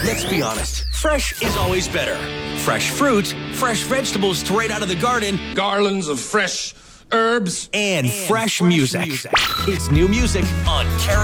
Let's be honest, fresh is always better. Fresh fruit, fresh vegetables straight out of the garden, garlands of fresh herbs, and fresh music. It's new music on Carol.